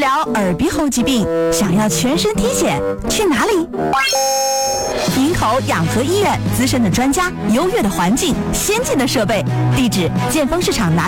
疗耳鼻喉疾病，想要全身体检，去哪里？营口养和医院，资深的专家，优越的环境，先进的设备，地址：建丰市场南